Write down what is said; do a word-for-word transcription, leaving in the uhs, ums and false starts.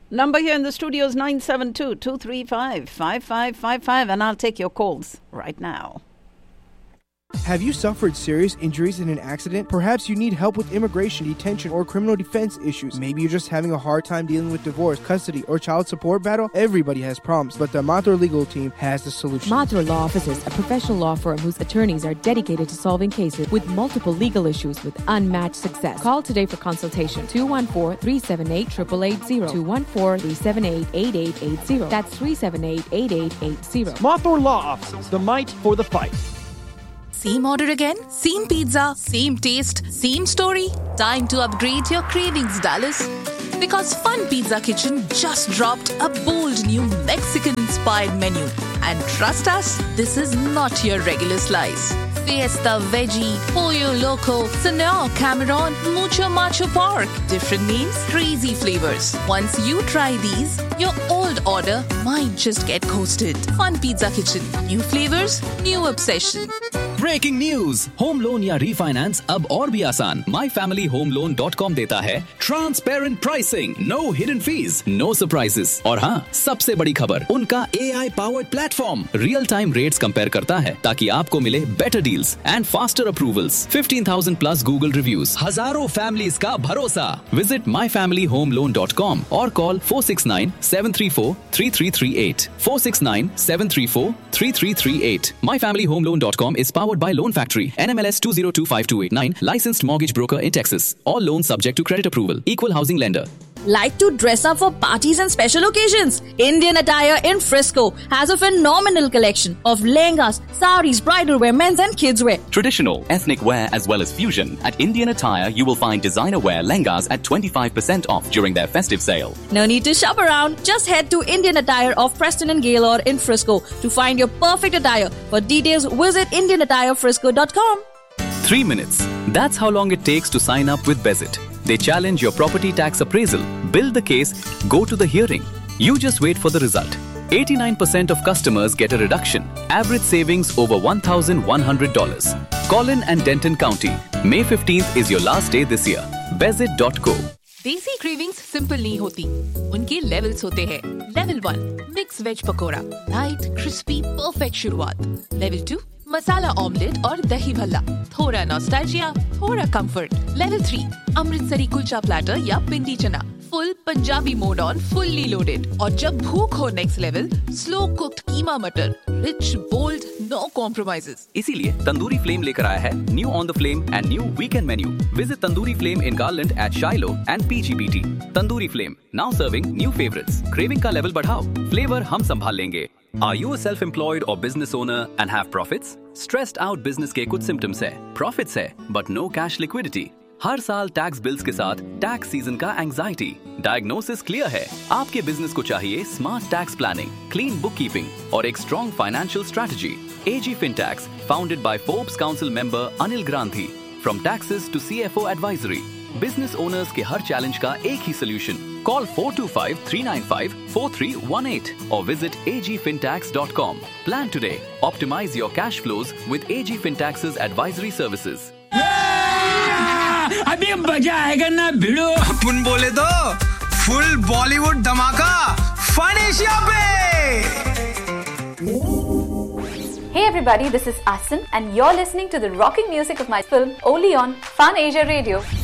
Number here in the studio is nine seven two, two three five, five five five five, and I'll take your calls right now. Have you suffered serious injuries in an accident? Perhaps you need help with immigration, detention, or criminal defense issues. Maybe you're just having a hard time dealing with divorce, custody, or child support battle. Everybody has problems, but the Mathur legal team has the solution. Mathur Law Offices, a professional law firm whose attorneys are dedicated to solving cases with multiple legal issues with unmatched success. Call today for consultation. two one four, three seven eight, eight eight eight zero. two one four, three seven eight, eight eight eight zero. That's three seven eight, eight eight eight zero. Mathur Law Offices, the might for the fight. Same order again? Same pizza? Same taste? Same story? Time to upgrade your cravings, Dallas. Because Fun Pizza Kitchen just dropped a bold new Mexican-inspired menu. And trust us, this is not your regular slice. Fiesta Veggie, Pollo Loco, Senor Cameron, Mucho Macho Pork. Different names, crazy flavors. Once you try these, your old order might just get coasted. Fun Pizza Kitchen. New flavors, new obsession. Breaking news, home loan या refinance अब और भी आसान। My family home loan dot com देता है transparent pricing, no hidden fees, no surprises. और हाँ, सबसे बड़ी खबर, उनका ए I powered platform real time rates compare करता है ताकि आपको मिले better deals and faster approvals. Fifteen thousand plus Google reviews, हजारों फैमिलीज का भरोसा। Visit my family home loan dot com और call four six nine, seven three four, three three three eight, four six nine, seven three four, three three three eight. My family home loan dot com is powered by Loan Factory, N M L S two zero two five two eight nine, licensed mortgage broker in Texas. All loans subject to credit approval. Equal housing lender. Like to dress up for parties and special occasions? Indian Attire in Frisco has a phenomenal collection of lehengas, saris, bridal wear, men's and kids wear. Traditional, ethnic wear as well as fusion. At Indian Attire, you will find designer wear lehengas at twenty-five percent off during their festive sale. No need to shop around. Just head to Indian Attire of Preston and Gaylord in Frisco to find your perfect attire. For details, visit indian attire frisco dot com. Three minutes. That's how long it takes to sign up with Bezit. They challenge your property tax appraisal, build the case, go to the hearing. You just wait for the result. eighty-nine percent of customers get a reduction. Average savings over one thousand one hundred dollars. Collin and Denton County. May fifteenth is your last day this year. Bezit dot co. देसी cravings simple नहीं होती, उनके levels होते हैं। Level one, mix veg pakora, light crispy perfect शुरुआत। Level two, मसाला omelette और दही भल्ला, थोड़ा नॉस्टैल्जिया, थोड़ा comfort. Level three, Amritsari kulcha platter या पिंडी चना, full Punjabi mode on, fully loaded. और जब भूख हो नेक्स्ट लेवल, स्लो कुक्ड कीमा मटर, रिच बोल्ड, नो कॉम्प्रोमाइजेस। इसीलिए तंदूरी फ्लेम लेकर आया है new on the flame and new weekend menu. Visit tandoori flame in garland eight शाइलो and P G B T. Tandoori flame, now serving new favourites. Craving का level बढ़ाओ, flavour हम संभाल लेंगे। Are you a self-employed or business owner and have profits? Stressed out business के कुछ symptoms है, profits है, but no cash liquidity. हर साल टैक्स बिल्स के साथ टैक्स सीजन का एंजाइटी। डायग्नोसिस क्लियर है, आपके बिजनेस को चाहिए smart tax planning, clean book keeping और एक strong financial strategy. A G FinTax, founded by Forbes Council member Anil Grandhi. From taxes to C F O advisory. Business owners के हर challenge का एक ही solution. Call four to five, three nine five, four three one eight or visit a g fintax dot com. Plan today. Optimize your cash flows with A G FinTax's advisory services. अभी मजा आएगा ना भिड़ो। अपन बोले तो full Bollywood धमाका fun Asia पे। Hey everybody, this is Asin and you're listening to the rocking music of my film only on Fun Asia Radio.